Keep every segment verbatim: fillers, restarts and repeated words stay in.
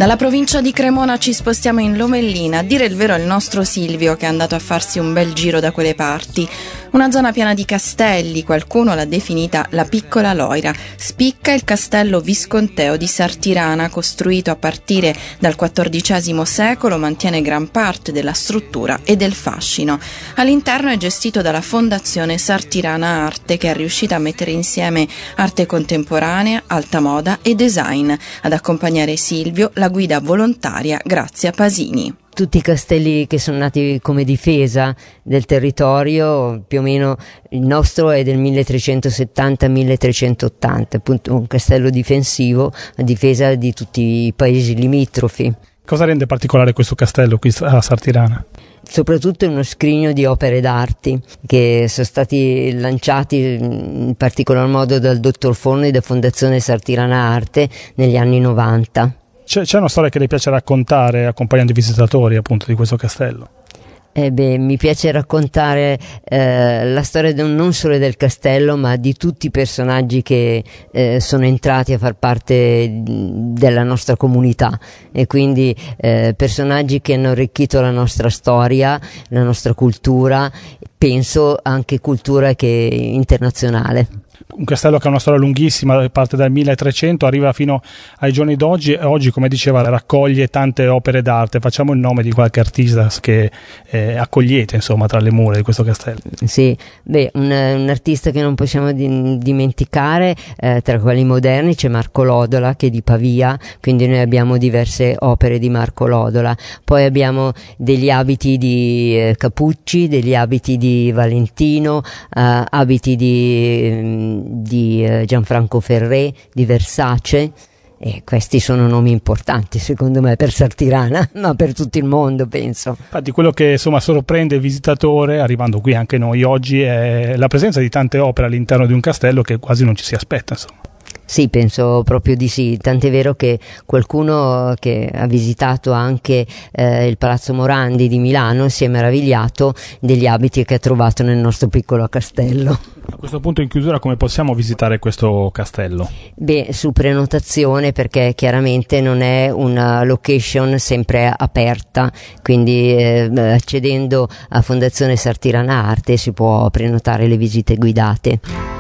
Dalla provincia di Cremona ci spostiamo in Lomellina, a dire il vero è il nostro Silvio che è andato a farsi un bel giro da quelle parti. Una zona piena di castelli, qualcuno l'ha definita la piccola Loira. Spicca il castello visconteo di Sartirana, costruito a partire dal quattordicesimo secolo, mantiene gran parte della struttura e del fascino. All'interno è gestito dalla Fondazione Sartirana Arte, che è riuscita a mettere insieme arte contemporanea, alta moda e design. Ad accompagnare Silvio, la guida volontaria Grazia Pasini. Tutti i castelli che sono nati come difesa del territorio, più o meno il nostro è del milletrecentosettanta milletrecentottanta, appunto un castello difensivo a difesa di tutti i paesi limitrofi. Cosa rende particolare questo castello qui a Sartirana? Soprattutto è uno scrigno di opere d'arte che sono stati lanciati in particolar modo dal dottor Forno e da Fondazione Sartirana Arte negli anni novanta. C'è, c'è una storia che le piace raccontare accompagnando i visitatori appunto di questo castello? Eh beh, mi piace raccontare eh, la storia de, non solo del castello, ma di tutti i personaggi che eh, sono entrati a far parte della nostra comunità, e quindi eh, personaggi che hanno arricchito la nostra storia, la nostra cultura, penso anche cultura che internazionale. Un castello che ha una storia lunghissima, parte dal milletrecento, arriva fino ai giorni d'oggi e oggi, come diceva, raccoglie tante opere d'arte. Facciamo il nome di qualche artista che eh, accogliete insomma tra le mura di questo castello. Sì, beh, un, un artista che non possiamo di, dimenticare, eh, tra quelli moderni c'è Marco Lodola, che è di Pavia, quindi noi abbiamo diverse opere di Marco Lodola. Poi abbiamo degli abiti di eh, Capucci, degli abiti di Valentino, eh, abiti di di eh, Gianfranco Ferré, di Versace, e questi sono nomi importanti secondo me per Sartirana, ma per tutto il mondo penso. Infatti quello che insomma sorprende il visitatore arrivando qui anche noi oggi è la presenza di tante opere all'interno di un castello che quasi non ci si aspetta, insomma. Sì, penso proprio di sì, tant'è vero che qualcuno che ha visitato anche eh, il Palazzo Morandi di Milano si è meravigliato degli abiti che ha trovato nel nostro piccolo castello. A questo punto in chiusura come possiamo visitare questo castello? Beh, su prenotazione, perché chiaramente non è una location sempre aperta, quindi eh, accedendo a Fondazione Sartirana Arte si può prenotare le visite guidate.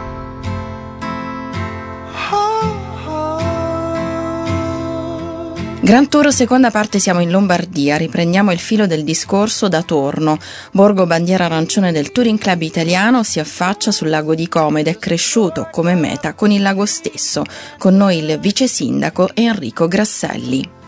Grand Tour seconda parte, siamo in Lombardia, riprendiamo il filo del discorso da Torno. Borgo bandiera arancione del Touring Club italiano si affaccia sul lago di Como ed è cresciuto come meta con il lago stesso. Con noi il vice sindaco Enrico Grasselli.